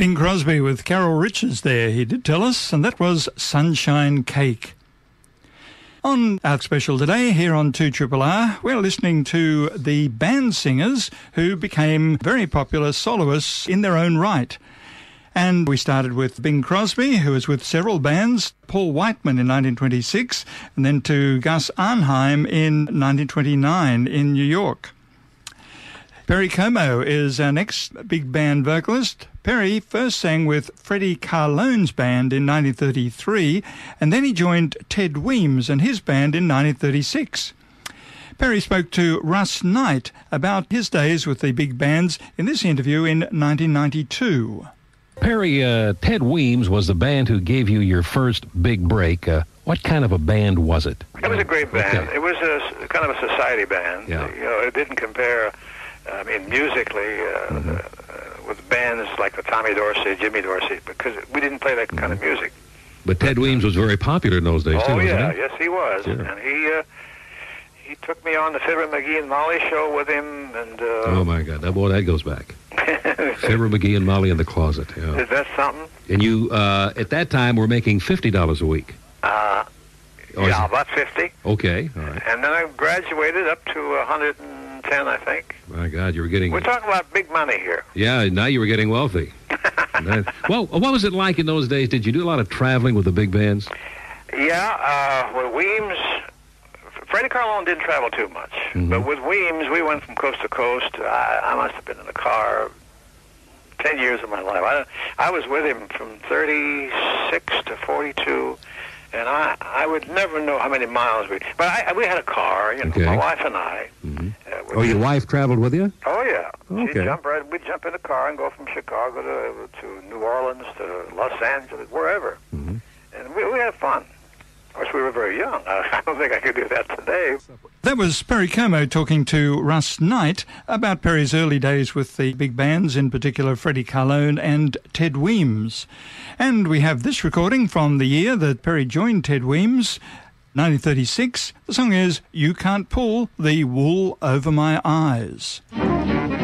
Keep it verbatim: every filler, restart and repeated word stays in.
Bing Crosby with Carol Richards there, he did tell us, and that was Sunshine Cake. On our special today here on two R R R, we're listening to the band singers who became very popular soloists in their own right. And we started with Bing Crosby, who was with several bands, Paul Whiteman in nineteen twenty-six, and then to Gus Arnheim in nineteen twenty-nine in New York. Perry Como is our next big band vocalist. Perry first sang with Freddie Carlone's band in nineteen thirty-three, and then he joined Ted Weems and his band in nineteen thirty-six. Perry spoke to Russ Knight about his days with the big bands in this interview in nineteen ninety-two. Perry, uh, Ted Weems was the band who gave you your first big break. Uh, what kind of a band was it? It was a great band. Okay. It was a kind of a society band. Yeah. You know, it didn't compare, I mean, musically uh, Mm-hmm. uh, with bands like the Tommy Dorsey, Jimmy Dorsey, because we didn't play that kind of music. But Ted Weems was very popular in those days, too, Oh, wasn't yeah, he? yes, he was. Sure. And he uh, he took me on the Fibber McGee and Molly show with him. And uh, Oh, my God. That, boy, that goes back. Fibber McGee and Molly in the Closet. Yeah. Is that something? And you, uh, at that time, were making fifty dollars a week. Uh, Or is yeah, it- about fifty. Okay, all right. And then I graduated up to one hundred ten, I think. My God, you were getting... We're talking about big money here. Yeah, now you were getting wealthy. That- well, what was it like in those days? Did you do a lot of traveling with the big bands? Yeah, uh, with Weems, Freddie Carlone didn't travel too much. Mhm. But with Weems, we went from coast to coast. I, I must have been in the car ten years of my life. I, I was with him from thirty-six to forty-two, and I, I would never know how many miles we... But I, we had a car, you know, Okay. my wife and I. Mm-hmm. Uh, we- Oh, your wife traveled with you? Oh, yeah. Okay. She'd jump right, we'd jump in the car and go from Chicago to, to New Orleans to Los Angeles, wherever. Mm-hmm. And we, we had fun. Of course, we were very young. I don't think I could do that today. That was Perry Como talking to Russ Knight about Perry's early days with the big bands, in particular Freddie Carlone and Ted Weems. And we have this recording from the year that Perry joined Ted Weems, nineteen thirty-six. The song is You Can't Pull the Wool Over My Eyes.